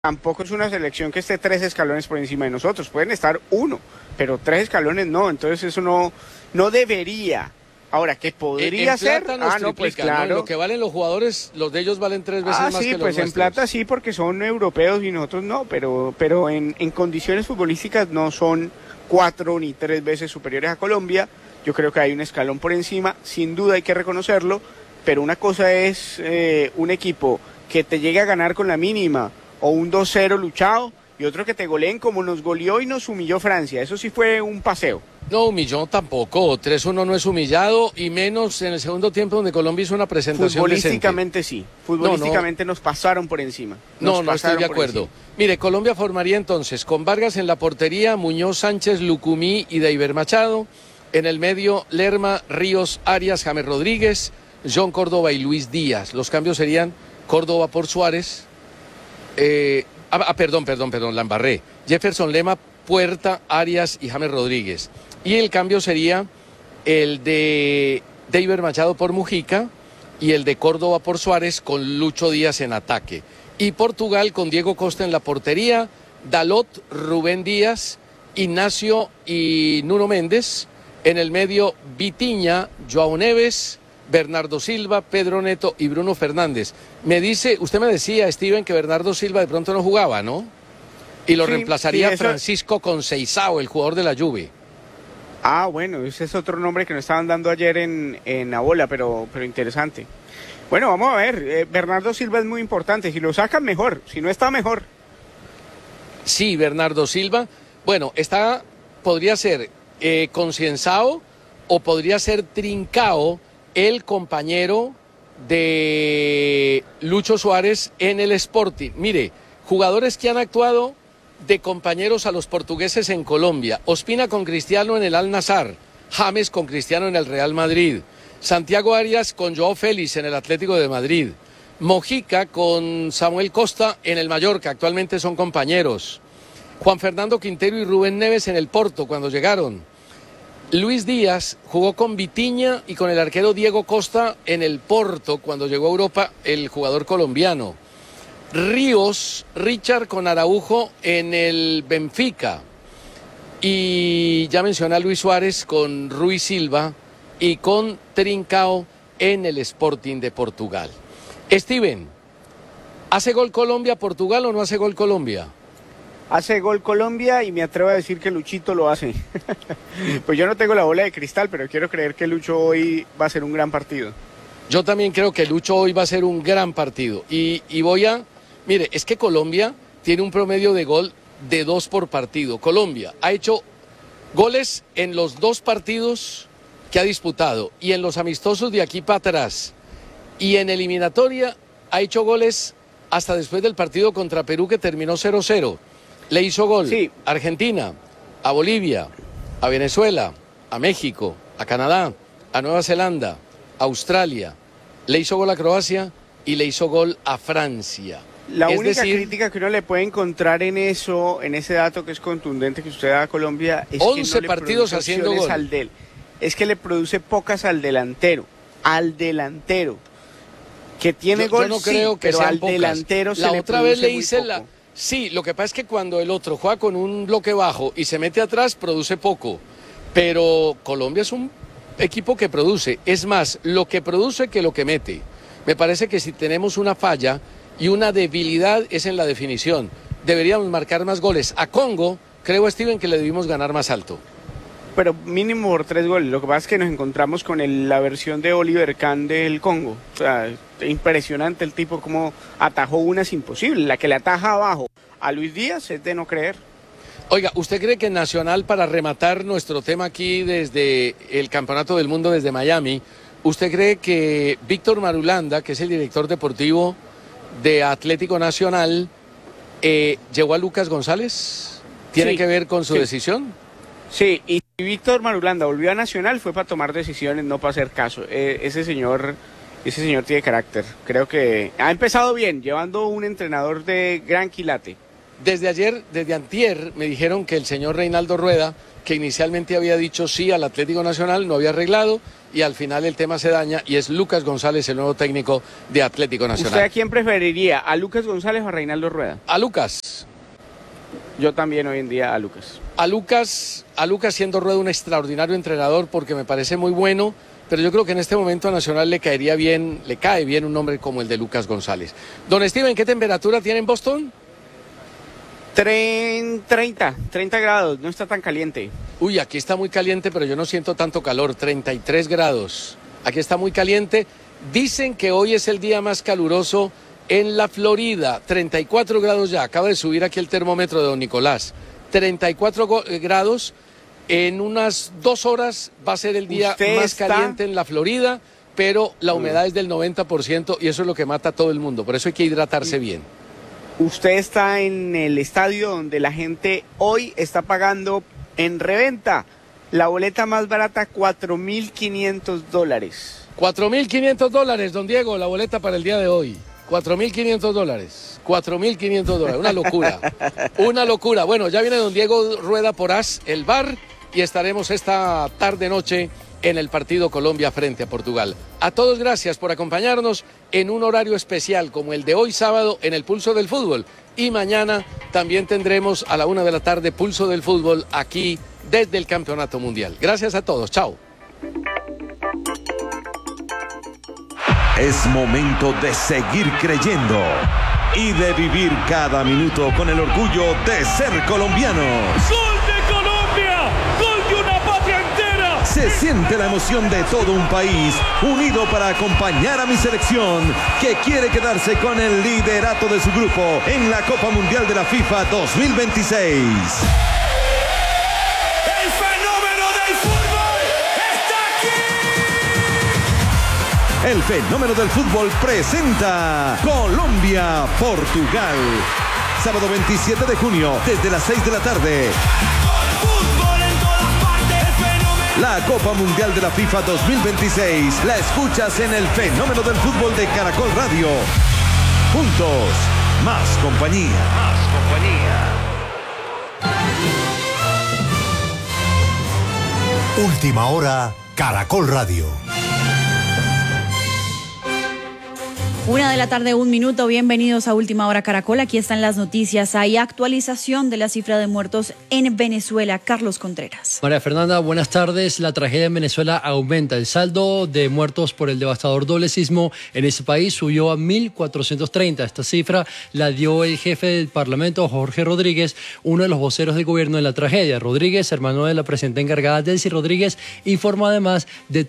tampoco es una selección que esté 3 escalones por encima de nosotros, pueden estar 1, pero 3 escalones no, entonces eso no debería. Ahora, ¿qué podría ser? No, pues claro. ¿No? Lo que valen los jugadores, los de ellos valen 3 veces más sí, que los pues nuestros. En plata sí, porque son europeos y nosotros no, pero en condiciones futbolísticas no son 4 ni 3 veces superiores a Colombia. Yo creo que hay un escalón por encima, sin duda hay que reconocerlo, pero una cosa es un equipo que te llegue a ganar con la mínima o un 2-0 luchado, y otro que te goleen como nos goleó y nos humilló Francia. Eso sí fue un paseo. No, humilló tampoco. 3-1 no es humillado, y menos en el segundo tiempo donde Colombia hizo una presentación Futbolísticamente decente. Sí. Futbolísticamente nos pasaron por encima. No estoy de acuerdo. Mire, Colombia formaría entonces con Vargas en la portería, Muñoz, Sánchez, Lucumí y Deiber Machado. En el medio, Lerma, Ríos, Arias, James Rodríguez, John Córdoba y Luis Díaz. Los cambios serían Córdoba por Suárez. Perdón, la embarré. Jefferson Lema, Puerta, Arias y James Rodríguez. Y el cambio sería el de Deiber Machado por Mujica y el de Córdoba por Suárez, con Lucho Díaz en ataque. Y Portugal con Diego Costa en la portería, Dalot, Rubén Díaz, Ignacio y Nuno Méndez. En el medio, Vitinha, Joao Neves, Bernardo Silva, Pedro Neto y Bruno Fernández. Usted me decía, Steven, que Bernardo Silva de pronto no jugaba, ¿no? Y lo reemplazaría Francisco Conceição, el jugador de la Juve. Bueno, ese es otro nombre que nos estaban dando ayer en la bola, pero interesante. Bueno, vamos a ver, Bernardo Silva es muy importante, si lo sacan mejor, si no está mejor. Sí, Bernardo Silva, bueno, podría ser Conceição o podría ser Trincao, el compañero de Lucho Suárez en el Sporting. Mire, jugadores que han actuado de compañeros a los portugueses en Colombia: Ospina con Cristiano en el Al-Nassr, James con Cristiano en el Real Madrid, Santiago Arias con Joao Félix en el Atlético de Madrid, Mojica con Samuel Costa en el Mallorca, actualmente son compañeros, Juan Fernando Quintero y Rubén Neves en el Porto cuando llegaron. Luis Díaz jugó con Vitinha y con el arquero Diego Costa en el Porto cuando llegó a Europa el jugador colombiano. Ríos, Richard con Araujo en el Benfica. Y ya mencioné a Luis Suárez con Rui Silva y con Trincao en el Sporting de Portugal. Steven, ¿hace gol Colombia, Portugal o no hace gol Colombia? Hace gol Colombia, y me atrevo a decir que Luchito lo hace. Pues yo no tengo la bola de cristal, pero quiero creer que Lucho hoy va a ser un gran partido. Yo también creo que Lucho hoy va a ser un gran partido. Y mire, es que Colombia tiene un promedio de gol de 2 por partido. Colombia ha hecho goles en los 2 partidos que ha disputado, y en los amistosos de aquí para atrás. Y en eliminatoria ha hecho goles hasta después del partido contra Perú, que terminó 0-0. Le hizo gol a Argentina, a Bolivia, a Venezuela, a México, a Canadá, a Nueva Zelanda, a Australia. Le hizo gol a Croacia y le hizo gol a Francia. La única crítica que uno le puede encontrar en ese dato que es contundente que usted da a Colombia, es 11 que no partidos haciendo gol. Es que le produce pocas al delantero. Que tiene gol, yo no creo que pero sean al pocas. delantero se la le otra vez le muy hice poco. Sí, lo que pasa es que cuando el otro juega con un bloque bajo y se mete atrás, produce poco. Pero Colombia es un equipo que produce. Es más lo que produce que lo que mete. Me parece que si tenemos una falla y una debilidad es en la definición. Deberíamos marcar más goles. A Congo, creo, Steven, que le debimos ganar más alto. Pero mínimo por 3 goles. Lo que pasa es que nos encontramos con la versión de Oliver Kahn del Congo. O sea, impresionante el tipo, como atajó unas imposibles. La que le ataja abajo a Luis Díaz es de no creer. Oiga, ¿usted cree que Nacional, para rematar nuestro tema aquí desde el Campeonato del Mundo desde Miami, usted cree que Víctor Marulanda, que es el director deportivo de Atlético Nacional, llegó a Lucas González? ¿Tiene que ver con su decisión? Sí, y Víctor Marulanda volvió a Nacional fue para tomar decisiones, no para hacer caso. Ese señor tiene carácter. Creo que ha empezado bien, llevando un entrenador de gran quilate. Desde ayer, desde antier, me dijeron que el señor Reinaldo Rueda, que inicialmente había dicho sí al Atlético Nacional, no había arreglado y al final el tema se daña y es Lucas González el nuevo técnico de Atlético Nacional. ¿Usted a quién preferiría, a Lucas González o a Reinaldo Rueda? A Lucas. Yo también hoy en día a Lucas. A Lucas siendo Rueda un extraordinario entrenador porque me parece muy bueno, pero yo creo que en este momento a Nacional le cae bien un nombre como el de Lucas González. Don Steven, ¿qué temperatura tiene en Boston? 30 grados, no está tan caliente. Uy, aquí está muy caliente, pero yo no siento tanto calor, 33 grados. Aquí está muy caliente. Dicen que hoy es el día más caluroso en la Florida, 34 grados ya. Acaba de subir aquí el termómetro de don Nicolás. 34 grados. En unas 2 horas va a ser el día más caliente en la Florida, pero la humedad es del 90% y eso es lo que mata a todo el mundo. Por eso hay que hidratarse bien. Usted está en el estadio donde la gente hoy está pagando en reventa la boleta más barata, $4.500. $4.500, don Diego, la boleta para el día de hoy. $4.500. $4.500. Una locura. Una locura. Bueno, ya viene don Diego Rueda por AS, el VAR, y estaremos esta tarde-noche en el partido Colombia frente a Portugal. A todos gracias por acompañarnos en un horario especial como el de hoy sábado en el Pulso del Fútbol. Y mañana también tendremos a la 1 de la tarde Pulso del Fútbol aquí desde el Campeonato Mundial. Gracias a todos. Chao. Es momento de seguir creyendo y de vivir cada minuto con el orgullo de ser colombianos. ¡Gol de Colombia! ¡Gol de una patria entera! Se siente la emoción de todo un país unido para acompañar a mi selección que quiere quedarse con el liderato de su grupo en la Copa Mundial de la FIFA 2026. El fenómeno del fútbol presenta Colombia-Portugal. Sábado 27 de junio, desde las 6 de la tarde. La Copa Mundial de la FIFA 2026 la escuchas en el fenómeno del fútbol de Caracol Radio. Juntos, más compañía. Última hora, Caracol Radio. 1 de la tarde, 1 minuto. Bienvenidos a Última Hora Caracol. Aquí están las noticias. Hay actualización de la cifra de muertos en Venezuela. Carlos Contreras. María Fernanda, buenas tardes. La tragedia en Venezuela aumenta. El saldo de muertos por el devastador doble sismo en ese país subió a 1.430. Esta cifra la dio el jefe del Parlamento, Jorge Rodríguez, uno de los voceros del gobierno en la tragedia. Rodríguez, hermano de la presidenta encargada, Delcy Rodríguez, informa además de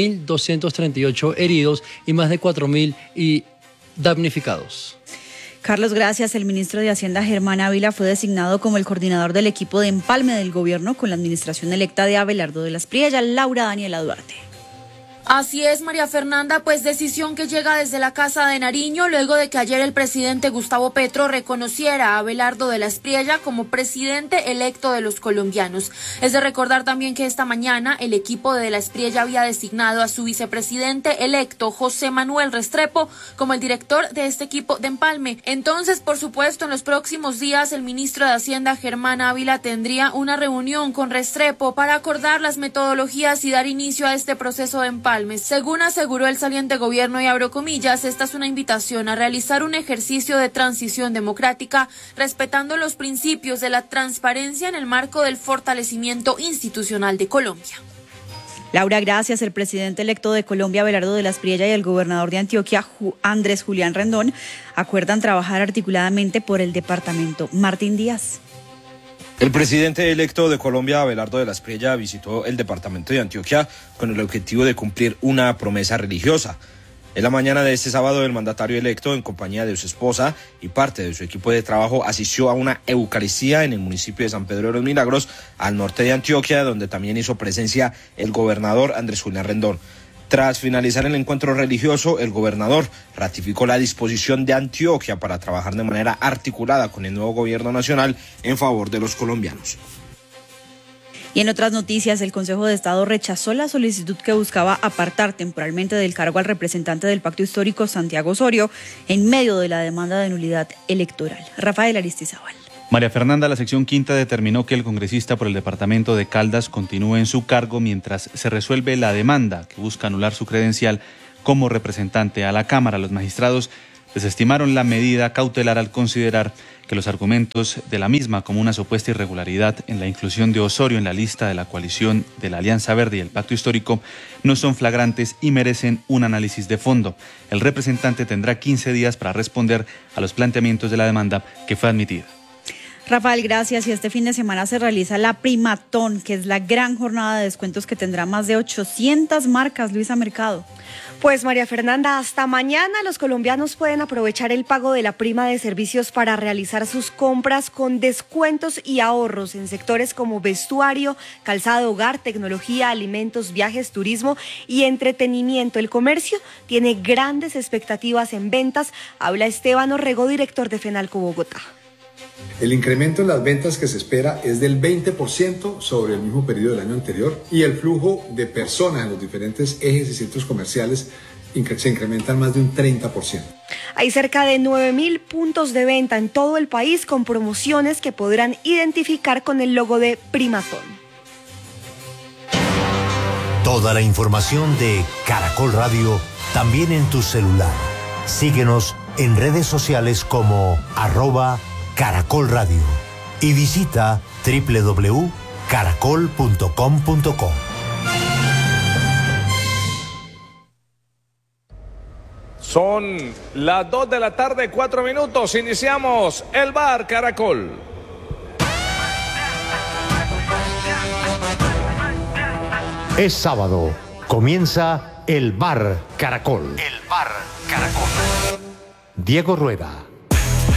3.238 heridos y más de 4.000 damnificados. Carlos, gracias. El ministro de Hacienda, Germán Ávila, fue designado como el coordinador del equipo de empalme del gobierno con la administración electa de Abelardo de las Priella. Laura Daniela Duarte. Así es, María Fernanda, pues decisión que llega desde la Casa de Nariño luego de que ayer el presidente Gustavo Petro reconociera a Abelardo de las Priella como presidente electo de los colombianos. Es de recordar también que esta mañana el equipo de las Priella había designado a su vicepresidente electo, José Manuel Restrepo, como el director de este equipo de empalme. Entonces, por supuesto, en los próximos días el ministro de Hacienda, Germán Ávila, tendría una reunión con Restrepo para acordar las metodologías y dar inicio a este proceso de empalme. Según aseguró el saliente gobierno, y abro comillas, esta es una invitación a realizar un ejercicio de transición democrática respetando los principios de la transparencia en el marco del fortalecimiento institucional de Colombia. Laura, gracias. El presidente electo de Colombia, Abelardo de las Priella, y el gobernador de Antioquia, Andrés Julián Rendón, acuerdan trabajar articuladamente por el departamento. Martín Díaz. El presidente electo de Colombia, Abelardo de las Priella, visitó el departamento de Antioquia con el objetivo de cumplir una promesa religiosa. En la mañana de este sábado, el mandatario electo, en compañía de su esposa y parte de su equipo de trabajo, asistió a una eucaristía en el municipio de San Pedro de los Milagros, al norte de Antioquia, donde también hizo presencia el gobernador Andrés Julián Rendón. Tras finalizar el encuentro religioso, el gobernador ratificó la disposición de Antioquia para trabajar de manera articulada con el nuevo gobierno nacional en favor de los colombianos. Y en otras noticias, el Consejo de Estado rechazó la solicitud que buscaba apartar temporalmente del cargo al representante del Pacto Histórico, Santiago Osorio, en medio de la demanda de nulidad electoral. Rafael Aristizábal. María Fernanda, la sección quinta determinó que el congresista por el departamento de Caldas continúe en su cargo mientras se resuelve la demanda que busca anular su credencial como representante a la Cámara. Los magistrados desestimaron la medida cautelar al considerar que los argumentos de la misma, como una supuesta irregularidad en la inclusión de Osorio en la lista de la coalición de la Alianza Verde y el Pacto Histórico, no son flagrantes y merecen un análisis de fondo. El representante tendrá 15 días para responder a los planteamientos de la demanda que fue admitida. Rafael, gracias. Y este fin de semana se realiza la Primatón, que es la gran jornada de descuentos que tendrá más de 800 marcas. Luisa Mercado. Pues María Fernanda, hasta mañana los colombianos pueden aprovechar el pago de la prima de servicios para realizar sus compras con descuentos y ahorros en sectores como vestuario, calzado, hogar, tecnología, alimentos, viajes, turismo y entretenimiento. El comercio tiene grandes expectativas en ventas. Habla Esteban Orrego, director de Fenalco Bogotá. El incremento en las ventas que se espera es del 20% sobre el mismo periodo del año anterior y el flujo de personas en los diferentes ejes y centros comerciales se incrementan más de un 30%. Hay cerca de 9.000 puntos de venta en todo el país con promociones que podrán identificar con el logo de Primatón. Toda la información de Caracol Radio también en tu celular. Síguenos en redes sociales como @Caracol Radio y visita www.caracol.com.co. Son las 2 de la tarde, 4 minutos. Iniciamos el Bar Caracol. Es sábado. Comienza el Bar Caracol. El Bar Caracol. Diego Rueda.